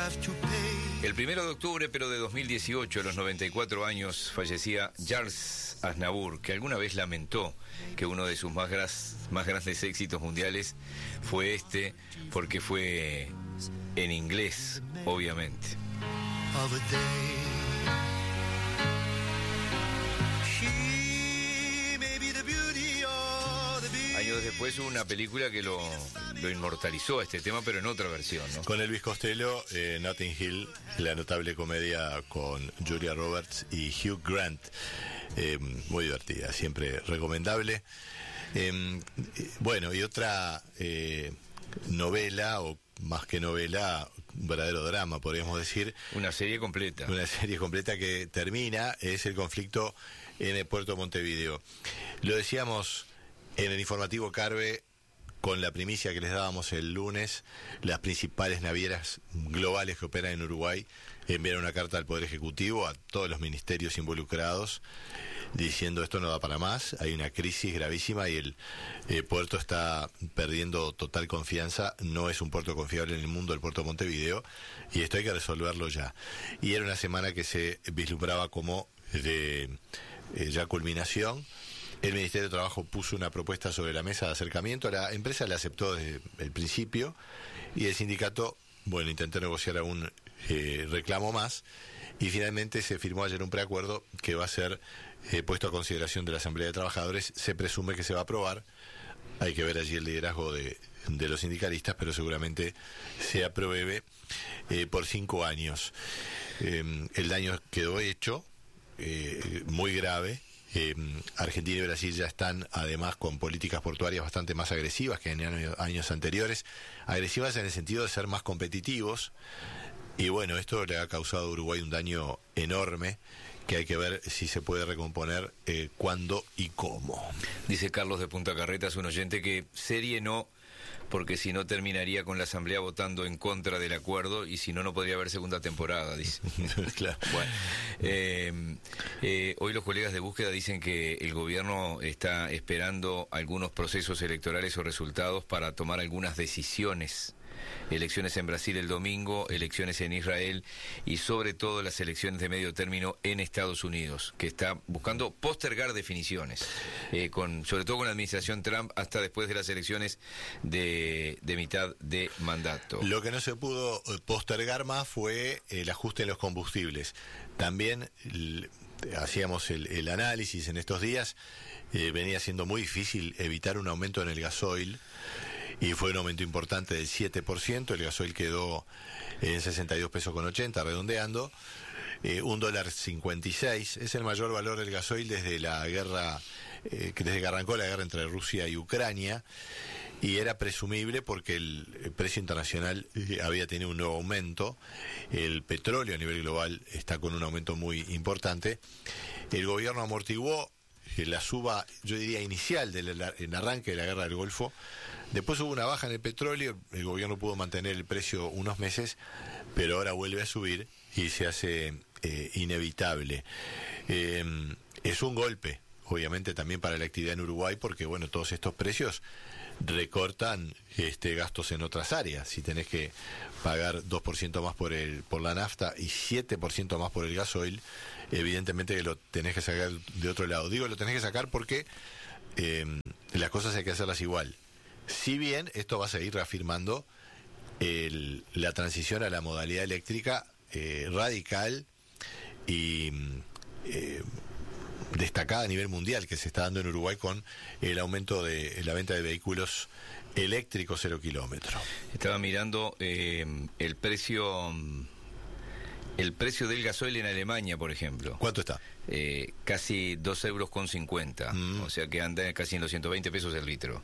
El 1 de octubre, pero de 2018, a los 94 años, fallecía Charles Aznavour, que alguna vez lamentó que uno de sus más grandes éxitos mundiales fue este, porque fue en inglés, obviamente. Años después hubo una película que lo inmortalizó a este tema, pero en otra versión, ¿no? Con Elvis Costello, Notting Hill, la notable comedia con Julia Roberts y Hugh Grant. Muy divertida, siempre recomendable. Bueno, y otra novela, o más que novela, un verdadero drama, podríamos decir. Una serie completa. Una serie completa que termina, es el conflicto en el puerto de Montevideo. Lo decíamos en el informativo Carve, con la primicia que les dábamos el lunes, las principales navieras globales que operan en Uruguay enviaron una carta al Poder Ejecutivo, a todos los ministerios involucrados, diciendo esto no da para más, hay una crisis gravísima y el puerto está perdiendo total confianza, no es un puerto confiable en el mundo, el puerto de Montevideo, y esto hay que resolverlo ya. Y era una semana que se vislumbraba como de ya culminación. El Ministerio de Trabajo puso una propuesta sobre la mesa de acercamiento, la empresa la aceptó desde el principio y el sindicato, bueno, intentó negociar un reclamo más y finalmente se firmó ayer un preacuerdo que va a ser puesto a consideración de la Asamblea de Trabajadores. Se presume que se va a aprobar, hay que ver allí el liderazgo de los sindicalistas, pero seguramente se apruebe por 5 años. El daño quedó hecho, muy grave. Argentina y Brasil ya están además con políticas portuarias bastante más agresivas que en años anteriores, agresivas en el sentido de ser más competitivos, y bueno, esto le ha causado a Uruguay un daño enorme que hay que ver si se puede recomponer, cuándo y cómo. Dice Carlos de Punta Carretas, un oyente, que serie no, porque si no terminaría con la Asamblea votando en contra del acuerdo y si no, no podría haber segunda temporada, dice. Claro. Bueno, hoy los colegas de búsqueda dicen que el gobierno está esperando algunos procesos electorales o resultados para tomar algunas decisiones. Elecciones en Brasil el domingo, elecciones en Israel y sobre todo las elecciones de medio término en Estados Unidos, que está buscando postergar definiciones, sobre todo con la administración Trump, hasta después de las elecciones de mitad de mandato. Lo que no se pudo postergar más fue el ajuste en los combustibles. También hacíamos el análisis en estos días, venía siendo muy difícil evitar un aumento en el gasoil, y fue un aumento importante del 7%, el gasoil quedó en 62 pesos con 80, redondeando, $1.56, es el mayor valor del gasoil desde la guerra, desde que arrancó la guerra entre Rusia y Ucrania, y era presumible porque el precio internacional había tenido un nuevo aumento, el petróleo a nivel global está con un aumento muy importante, el gobierno amortiguó la suba, yo diría, inicial del arranque de la guerra del Golfo. Después hubo una baja en el petróleo, el gobierno pudo mantener el precio unos meses, pero ahora vuelve a subir y se hace inevitable. Es un golpe, obviamente, también para la actividad en Uruguay, porque bueno, todos estos precios recortan gastos en otras áreas. Si tenés que pagar 2% más por la nafta y 7% más por el gasoil, evidentemente que lo tenés que sacar de otro lado. Digo, lo tenés que sacar porque las cosas hay que hacerlas igual. Si bien esto va a seguir reafirmando la transición a la modalidad eléctrica radical y destacada a nivel mundial que se está dando en Uruguay con el aumento de la venta de vehículos eléctricos 0 kilómetros. Estaba mirando el precio del gasoil en Alemania, por ejemplo. ¿Cuánto está? Casi 2,50 €, o sea que anda casi en los 120 pesos el litro.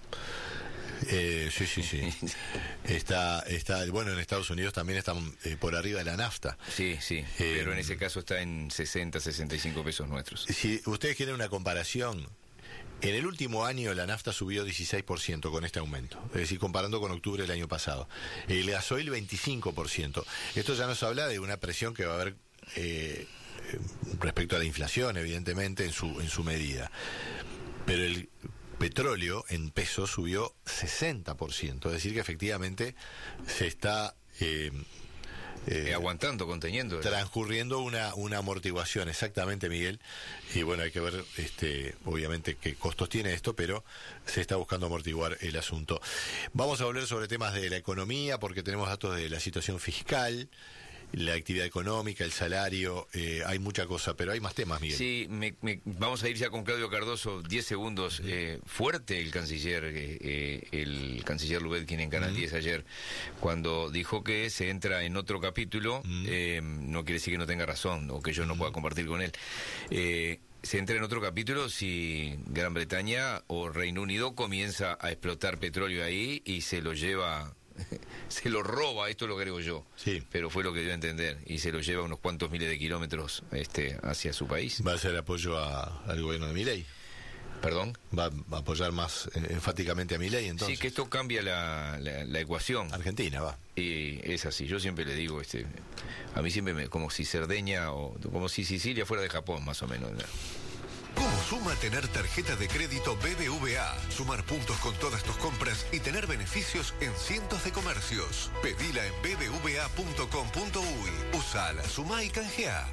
Sí. Está, bueno, en Estados Unidos también están por arriba de la nafta. Sí, pero en ese caso está en 60, 65 pesos nuestros. Si ustedes quieren una comparación, en el último año la nafta subió 16% con este aumento, es decir, comparando con octubre del año pasado. El gasoil 25%. Esto ya nos habla de una presión que va a haber respecto a la inflación, evidentemente, en su medida. Pero el petróleo en pesos subió 60%, es decir que efectivamente se está aguantando, conteniendo. Transcurriendo una amortiguación, exactamente, Miguel. Y bueno, hay que ver, obviamente, qué costos tiene esto, pero se está buscando amortiguar el asunto. Vamos a volver sobre temas de la economía, porque tenemos datos de la situación fiscal, la actividad económica, el salario, hay mucha cosa, pero hay más temas, Miguel. Sí, vamos a ir ya con Claudio Cardoso, 10 segundos. Fuerte el canciller Lubetkin en Canal 10 ayer, cuando dijo que se entra en otro capítulo. No quiere decir que no tenga razón o que yo no pueda compartir con él. Se entra en otro capítulo si Gran Bretaña o Reino Unido comienza a explotar petróleo ahí y se lo lleva... se lo roba, esto lo creo yo, sí, pero fue lo que dio a entender, y se lo lleva unos cuantos miles de kilómetros hacia su país. ¿Va a ser apoyo al gobierno de Milei? ¿Perdón? ¿Va a apoyar más enfáticamente a Milei, entonces? Sí, que esto cambia la ecuación. Argentina va. Y es así, yo siempre le digo, a mí siempre como si Cerdeña o como si Sicilia fuera de Japón, más o menos, ¿no? ¿Cómo suma tener tarjeta de crédito BBVA? Sumar puntos con todas tus compras y tener beneficios en cientos de comercios. Pedila en bbva.com.uy. Usala, sumá y canjeá.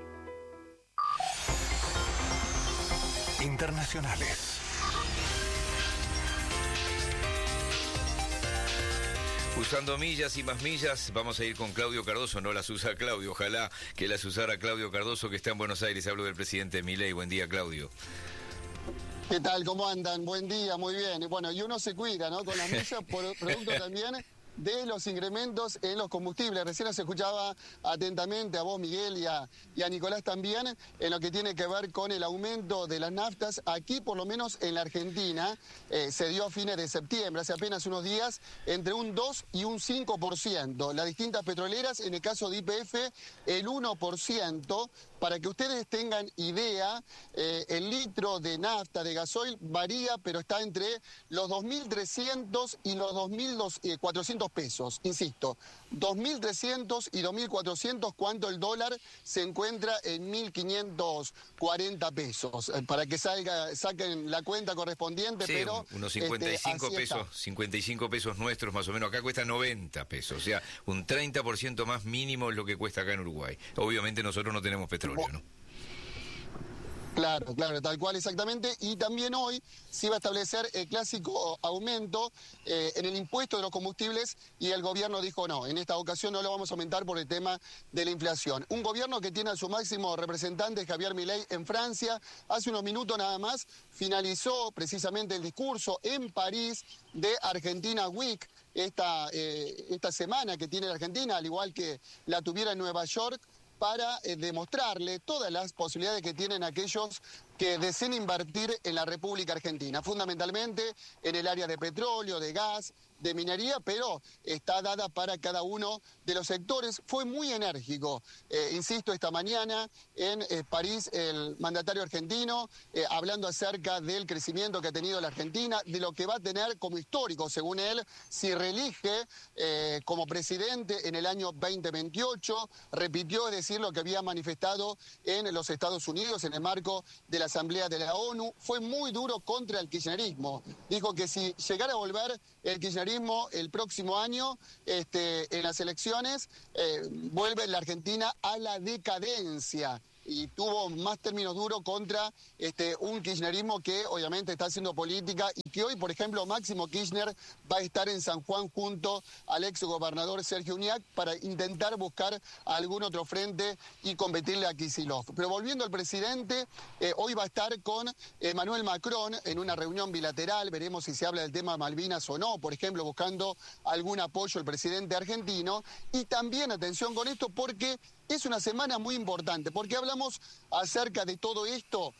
Internacionales. Usando millas y más millas, vamos a ir con Claudio Cardoso. No las usa Claudio, ojalá que las usara Claudio Cardoso, que está en Buenos Aires. Hablo del presidente Milei. Buen día, Claudio. ¿Qué tal? ¿Cómo andan? Buen día, muy bien. Bueno, y uno se cuida, ¿no? Con las millas, producto también de los incrementos en los combustibles. Recién nos escuchaba atentamente a vos, Miguel, y a Nicolás también, en lo que tiene que ver con el aumento de las naftas. Aquí, por lo menos en la Argentina, se dio a fines de septiembre, hace apenas unos días, entre un 2 y un 5%. Las distintas petroleras, en el caso de YPF, el 1%. Para que ustedes tengan idea, el litro de nafta, de gasoil, varía, pero está entre los 2.300 y los 2.400 pesos. Insisto, 2.300 y 2.400, cuando el dólar se encuentra en 1.540 pesos. Para que saquen la cuenta correspondiente, sí, pero... unos 55 pesos, 55 pesos nuestros más o menos. Acá cuesta 90 pesos, o sea, un 30% más mínimo es lo que cuesta acá en Uruguay. Obviamente nosotros no tenemos petróleo, ¿no? Claro, tal cual, exactamente. Y también hoy se iba a establecer el clásico aumento en el impuesto de los combustibles, y el gobierno dijo no, en esta ocasión no lo vamos a aumentar por el tema de la inflación. Un gobierno que tiene a su máximo representante, Javier Milei, en Francia. Hace unos minutos nada más finalizó precisamente el discurso en París de Argentina Week, esta semana que tiene la Argentina, al igual que la tuviera en Nueva York, para demostrarle todas las posibilidades que tienen aquellos que deseen invertir en la República Argentina, fundamentalmente en el área de petróleo, de gas, de minería, pero está dada para cada uno de los sectores. Fue muy enérgico, insisto, esta mañana en París el mandatario argentino, hablando acerca del crecimiento que ha tenido la Argentina, de lo que va a tener como histórico, según él, si reelige como presidente en el año 2028. Repitió, es decir, lo que había manifestado en los Estados Unidos en el marco de la Asamblea de la ONU. Fue muy duro contra el kirchnerismo. Dijo que si llegara a volver el kirchnerismo el próximo año en las elecciones, vuelve la Argentina a la decadencia. Y tuvo más términos duros contra un kirchnerismo que obviamente está haciendo política, y que hoy, por ejemplo, Máximo Kirchner va a estar en San Juan junto al ex gobernador Sergio Uñac para intentar buscar algún otro frente y competirle a Kicillof. Pero volviendo al presidente, hoy va a estar con Emmanuel Macron en una reunión bilateral. Veremos si se habla del tema Malvinas o no, por ejemplo, buscando algún apoyo el presidente argentino. Y también atención con esto, porque es una semana muy importante. ¿Por qué hablamos acerca de todo esto?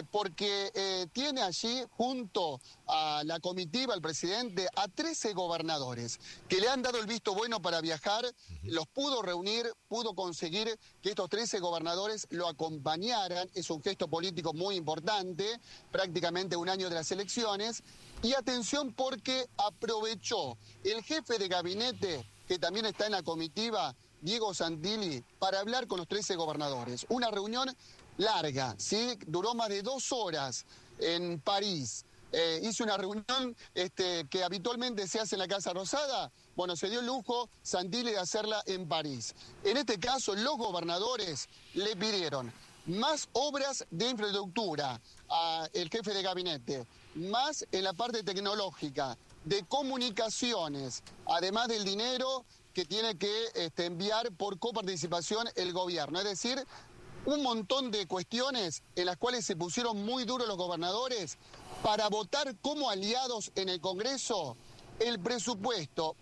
Porque tiene allí, junto a la comitiva, el presidente, a 13 gobernadores que le han dado el visto bueno para viajar. Los pudo reunir, pudo conseguir que estos 13 gobernadores lo acompañaran. Es un gesto político muy importante, prácticamente un año de las elecciones. Y atención, porque aprovechó el jefe de gabinete, que también está en la comitiva, Diego Santilli, para hablar con los 13 gobernadores. Una reunión larga, ¿sí? Duró más de 2 horas en París. Hizo una reunión que habitualmente se hace en la Casa Rosada, Bueno, se dio el lujo Santilli de hacerla en París. En este caso, los gobernadores le pidieron más obras de infraestructura al jefe de gabinete, más en la parte tecnológica, de comunicaciones, además del dinero que tiene que enviar por coparticipación el gobierno. Es decir, un montón de cuestiones en las cuales se pusieron muy duros los gobernadores para votar como aliados en el Congreso el presupuesto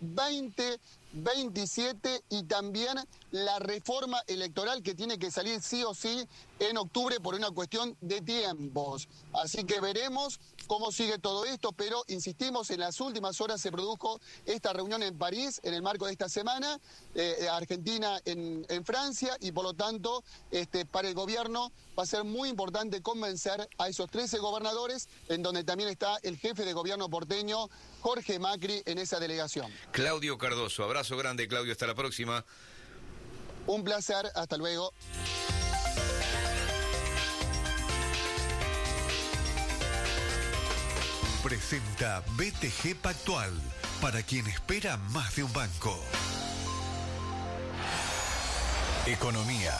2027 y también la reforma electoral que tiene que salir sí o sí en octubre por una cuestión de tiempos. Así que veremos cómo sigue todo esto, pero insistimos, en las últimas horas se produjo esta reunión en París en el marco de esta semana, Argentina en Francia, y por lo tanto para el gobierno va a ser muy importante convencer a esos 13 gobernadores, en donde también está el jefe de gobierno porteño, Jorge Macri, en esa delegación. Claudio Cardoso, abrazo grande, Claudio, hasta la próxima. Un placer, hasta luego. Presenta BTG Pactual, para quien espera más de un banco. Economía.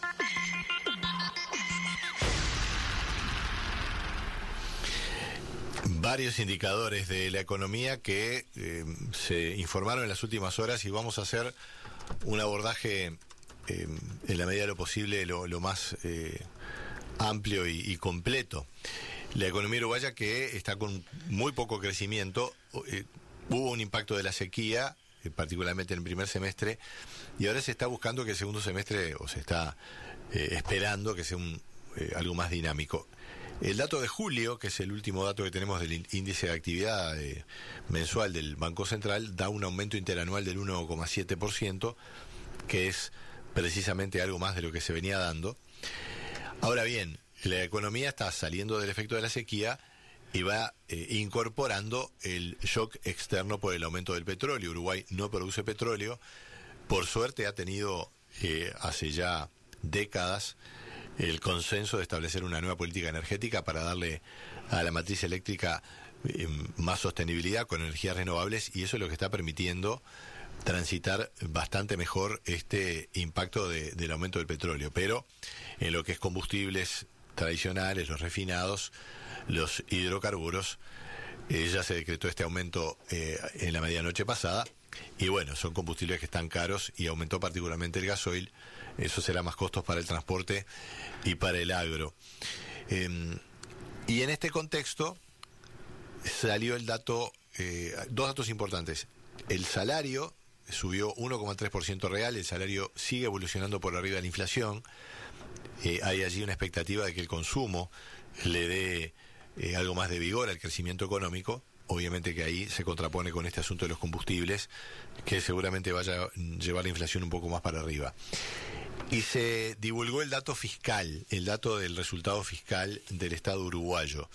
Varios indicadores de la economía que se informaron en las últimas horas, y vamos a hacer un abordaje en la medida de lo posible lo más amplio y completo. La economía uruguaya, que está con muy poco crecimiento, hubo un impacto de la sequía, particularmente en el primer semestre, y ahora se está buscando que el segundo semestre, o se está esperando que sea algo más dinámico. El dato de julio, que es el último dato que tenemos del índice de actividad mensual del Banco Central, da un aumento interanual del 1,7%, que es precisamente algo más de lo que se venía dando. Ahora bien, la economía está saliendo del efecto de la sequía y va incorporando el shock externo por el aumento del petróleo. Uruguay no produce petróleo. Por suerte ha tenido hace ya décadas el consenso de establecer una nueva política energética para darle a la matriz eléctrica más sostenibilidad con energías renovables, y eso es lo que está permitiendo transitar bastante mejor este impacto del aumento del petróleo. Pero en lo que es combustibles tradicionales, los refinados, los hidrocarburos, ya se decretó este aumento en la medianoche pasada, y bueno, son combustibles que están caros, y aumentó particularmente el gasoil. Eso será más costos para el transporte y para el agro. Y en este contexto salió el dato, dos datos importantes. El salario subió 1,3% real, el salario sigue evolucionando por arriba de la inflación. Hay allí una expectativa de que el consumo le dé algo más de vigor al crecimiento económico. Obviamente que ahí se contrapone con este asunto de los combustibles, que seguramente vaya a llevar la inflación un poco más para arriba. Y se divulgó el dato fiscal, el dato del resultado fiscal del Estado uruguayo.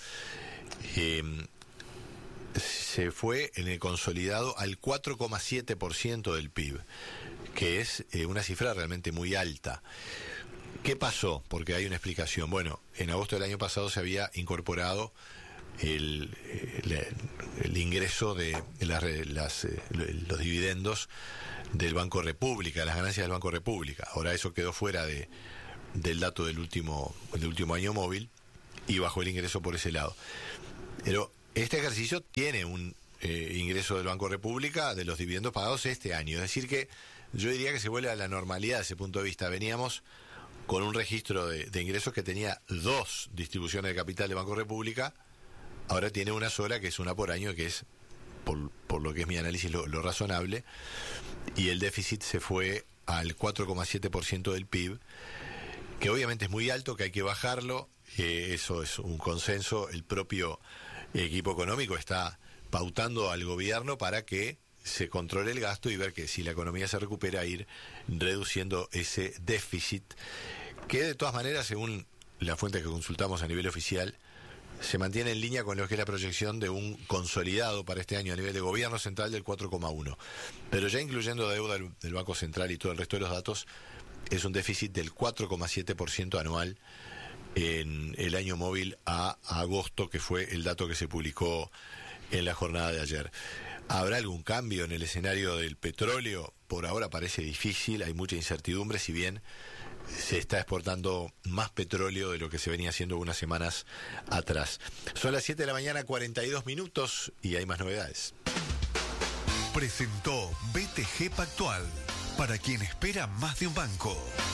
Se fue en el consolidado al 4,7% del PIB, que es una cifra realmente muy alta. ¿Qué pasó? Porque hay una explicación. Bueno, en agosto del año pasado se había incorporado el ingreso de los dividendos del Banco República, las ganancias del Banco República. Ahora eso quedó fuera del dato del último año móvil, y bajó el ingreso por ese lado. Pero este ejercicio tiene un ingreso del Banco República de los dividendos pagados este año. Es decir que yo diría que se vuelve a la normalidad desde ese punto de vista. Veníamos con un registro de ingresos que tenía 2 distribuciones de capital de Banco República. Ahora tiene una sola, que es una por año, que es, por lo que es mi análisis, lo razonable. Y el déficit se fue al 4,7% del PIB, que obviamente es muy alto, que hay que bajarlo. Eso es un consenso. El propio equipo económico está pautando al gobierno para que se controle el gasto y ver que si la economía se recupera, ir reduciendo ese déficit, que de todas maneras, según la fuente que consultamos a nivel oficial, se mantiene en línea con lo que es la proyección de un consolidado para este año a nivel de gobierno central del 4,1. Pero ya incluyendo deuda del Banco Central y todo el resto de los datos, es un déficit del 4,7% anual en el año móvil a agosto, que fue el dato que se publicó en la jornada de ayer. ¿Habrá algún cambio en el escenario del petróleo? Por ahora parece difícil, hay mucha incertidumbre, si bien se está exportando más petróleo de lo que se venía haciendo unas semanas atrás. Son las 7 de la mañana, 42 minutos, y hay más novedades. Presentó BTG Pactual, para quien espera más de un banco.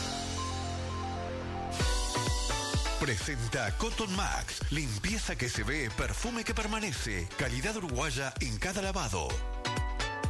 Presenta Cotton Max, limpieza que se ve, perfume que permanece, calidad uruguaya en cada lavado.